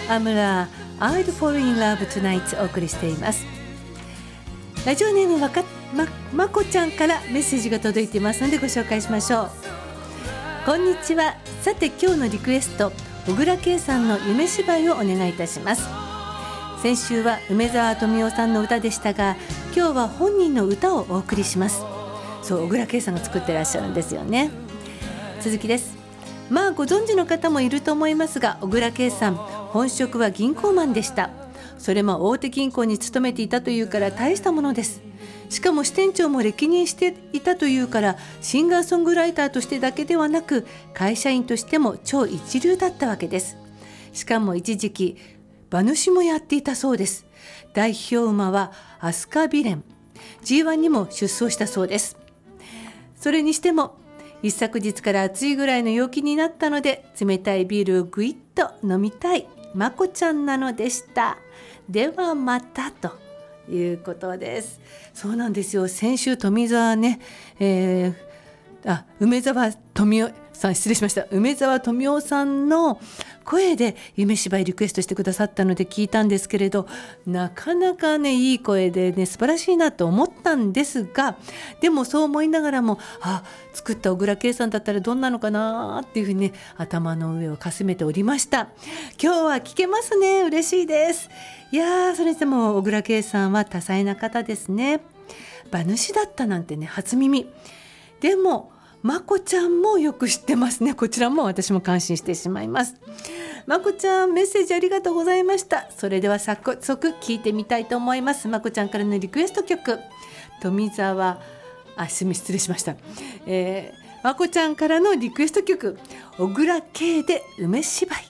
アムラ I'd fall in love tonight お送りしています。ラジオネームまこちゃんからメッセージが届いていますのでご紹介しましょう。こんにちは。さて今日のリクエスト、小倉圭さんの夢芝居をお願いいたします。先週は梅沢富美男さんの歌でしたが、今日は本人の歌をお送りします。そう、小倉圭さんが作ってらっしゃるんですよね。続きです。まあご存知の方もいると思いますが、小倉圭さん本職は銀行マンでした。それも大手銀行に勤めていたというから大したものです。しかも支店長も歴任していたというから、シンガーソングライターとしてだけではなく会社員としても超一流だったわけです。しかも一時期馬主もやっていたそうです。代表馬はアスカビレン、 G1 にも出走したそうです。それにしても一昨日から暑いぐらいの陽気になったので、冷たいビールをぐいっと飲みたいまこちゃんなのでした。ではまたということです。そうなんですよ。先週梅沢富美男さん、失礼しました。梅沢富美男さんの声で夢芝居リクエストしてくださったので聞いたんですけれど、なかなかねいい声でね素晴らしいなと思ったんですが、でもそう思いながらも作った小倉圭さんだったらどんなのかなっていうふうにね頭の上をかすめておりました。今日は聞けますね。嬉しいです。いやー、それにしても小倉圭さんは多彩な方ですね。馬主だったなんてね初耳。でもまこちゃんもよく知ってますね。こちらも私も感心してしまいます。まこちゃん、メッセージありがとうございました。それでは早速聞いてみたいと思います。まこちゃんからのリクエスト曲、失礼しました。まこちゃんからのリクエスト曲、小倉圭で梅芝居。